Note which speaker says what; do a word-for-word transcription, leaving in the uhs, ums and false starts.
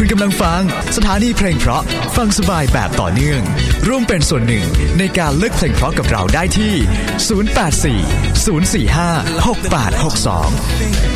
Speaker 1: คุณกำลังฟังสถานีเพลงเพราะฟังสบายแบบต่อเนื่องร่วมเป็นส่วนหนึ่งในการเลือกเพลงเพราะกับเราได้ที่ศูนย์ แปด สี่ ศูนย์ สี่ ห้า หก แปด หก สอง